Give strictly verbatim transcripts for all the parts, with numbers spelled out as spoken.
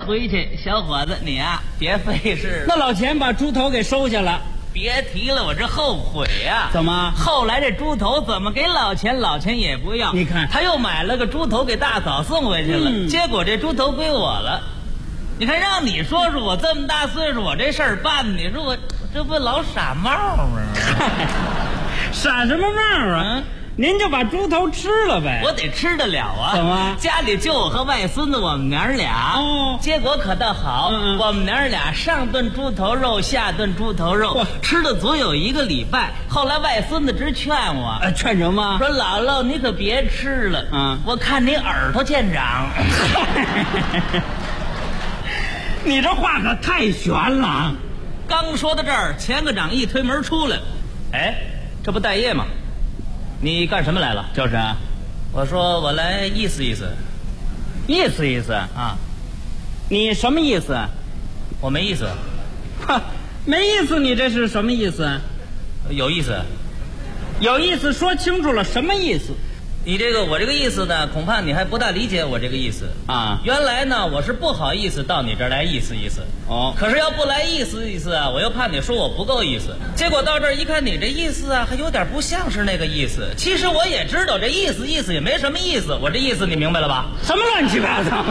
回去，小伙子，你啊，别费事了。 那老钱把猪头给收下了。 别提了，我这后悔呀、啊！ 怎么？ 后来这猪头怎么给老钱，老钱也不要。 你看， 他又买了个猪头给大嫂送回去了，嗯、结果这猪头归我了。你看，让你说说，我这么大岁数，我这事儿办，你说我这不老傻帽吗？ 傻什么帽啊？嗯，您就把猪头吃了呗。 我得吃得了啊！ 怎么？ 家里就我和外孙子，我们娘俩。 哦， 结果可倒好，嗯嗯我们娘俩上顿猪头肉，下顿猪头肉，吃了足有一个礼拜。后来外孙子直劝我， 呃，劝什么？ 说姥姥你可别吃了，嗯，我看你耳朵见长。 你这话可太悬了。 刚说到这儿，钱科长一推门出来，哎，这不待业吗？你干什么来了？ 就是啊， 我说我来意思意思， 意思意思啊。 你什么意思？ 我没意思。 哈，没意思，你这是什么意思？ 有意思， 有意思，说清楚了，什么意思？ 你这个我这个意思呢，恐怕你还不大理解我这个意思啊。 原来呢，我是不好意思到你这儿来意思意思。 哦， 可是要不来意思意思啊，我又怕你说我不够意思。结果到这儿一看，你这意思啊，还有点不像是那个意思。其实我也知道这意思意思也没什么意思，我这意思你明白了吧？ 什么乱七八糟？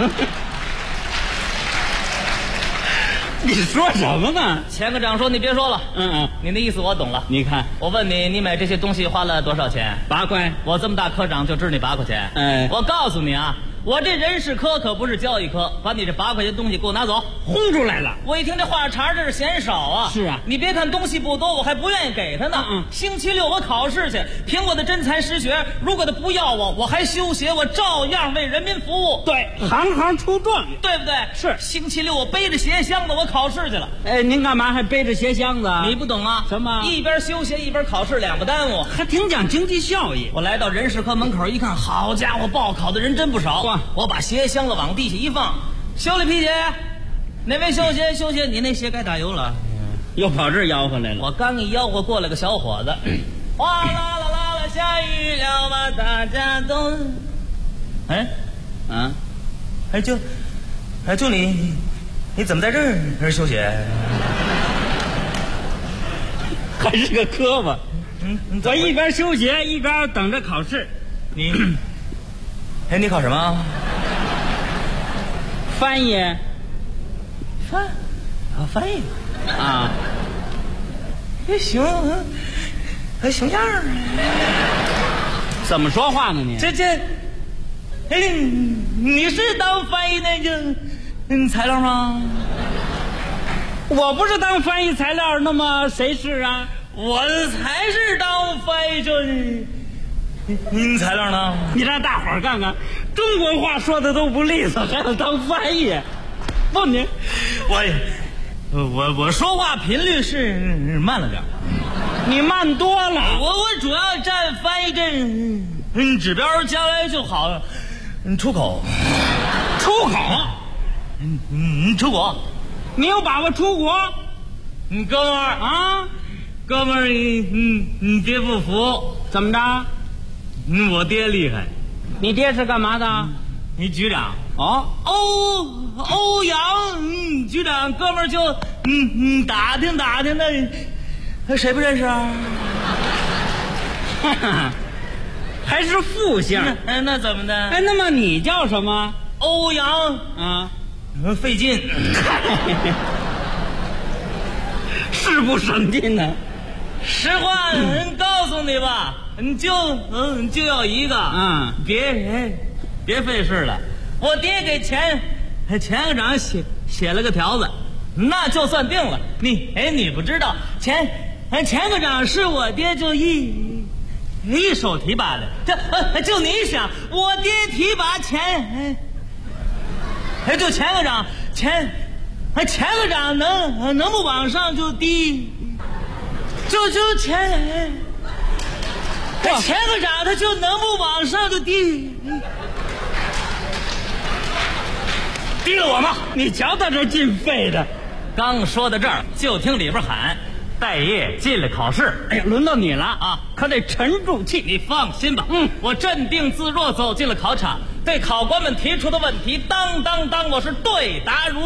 你说什么呢？ 钱科长说你别说了， 嗯嗯， 你的意思我懂了。 你看， 我问你，你买这些东西花了多少钱？ 八块。 我这么大科长就值你八块钱。 哎， 我告诉你啊，我这人事科可不是交易科，把你这八块钱东西给我拿走， 轰出来了。 我一听这话茬，这是嫌少啊。 是啊， 你别看东西不多，我还不愿意给他呢。 嗯嗯， 星期六我考试去，凭我的真才实学，如果他不要我，我还休学，我照样为人民服务。 对，行行出状元， 对不对？ 是。 星期六我背着鞋箱子我考试去了。 哎，您干嘛还背着鞋箱子？ 你不懂啊？ 什么？ 一边休闲一边考试，两不耽误， 还挺讲经济效益。 我来到人事科门口一看，好家伙，报考的人真不少。 哇！ 我把鞋箱子往地下一放，修理皮鞋，哪位修鞋？修鞋，你那鞋该打油了。 又跑这儿吆喝来了。 我刚一吆喝，过来个小伙子，哗啦啦啦啦，下雨了吧，大家都，哎， 啊， 哎就，哎就你，你怎么在这儿这儿修鞋？ 还是个磕巴。 嗯， 我一边修鞋一边等着考试。 你，哎，你考什么？ 翻译。 翻，啊翻译。 啊， 也行，还行样儿。 怎么说话呢你？ 这这，哎，你是当翻译那个嗯材料吗？ 我不是当翻译材料，那么谁是啊？ 我才是当翻译这您材料呢？ 你让大伙儿看看，中国话说的都不利索，还要当翻译？不，您我我我说话频率是慢了点， 你慢多了。 我我主要占翻译这嗯指标，将来就好嗯出口， 出口， 嗯嗯出国。 你有把握出国？ 你哥们儿啊， 哥们儿，你你你爹不服？ 怎么着？ 嗯，我爹厉害。 你爹是干嘛的？ 嗯、你局长。 哦， 欧欧阳嗯局长，哥们儿就嗯嗯打听打听的，谁不认识啊？ 哈哈，还是复姓。 哎，那怎么的？ 哎，那么你叫什么？ 欧阳啊。 费劲， 是不省劲呢。 实话告诉你吧，你就嗯就要一个， 嗯， 别别费事了。我爹给钱钱科长写写了个条子，那就算定了。你哎，你不知道钱钱科长是我爹就一一手提拔的，这就你想，我爹提拔钱。哎，就钱科长，钱，哎，钱科长能能不往上就低，就就钱，哎，钱科长他就能不往上就低， 低了我吗？你瞧他这进肺的。 刚说到这儿，就听里边喊：“待业进了考试。” 哎呀，轮到你了啊！ 可得沉住气。 你放心吧， 嗯， 我镇定自若走进了考场。对考官们提出的问题，当当当，我是对答如